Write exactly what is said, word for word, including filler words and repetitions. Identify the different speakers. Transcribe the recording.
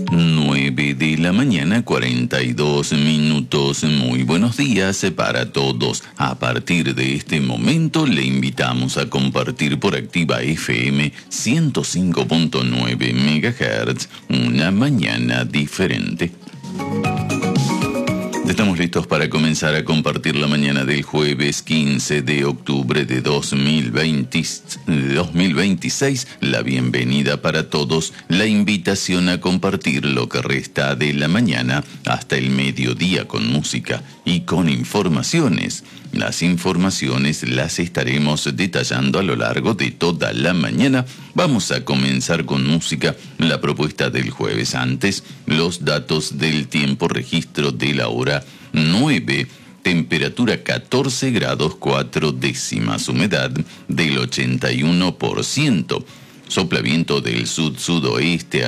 Speaker 1: nueve de la mañana, cuarenta y dos minutos. Muy buenos días para todos. A partir de este momento le invitamos a compartir por Activa F M ciento cinco punto nueve megahertz una mañana diferente. Estamos listos para comenzar a compartir la mañana del jueves quince de octubre de dos mil veinte, dos mil veintiséis. La bienvenida para todos, la invitación a compartir lo que resta de la mañana hasta el mediodía con música y con informaciones. Las informaciones las estaremos detallando a lo largo de toda la mañana. Vamos a comenzar con música, la propuesta del jueves. Antes, los datos del tiempo, registro de la hora nueve, temperatura catorce grados cuatro décimas, humedad del ochenta y uno por ciento. Sopla viento del sud-sudoeste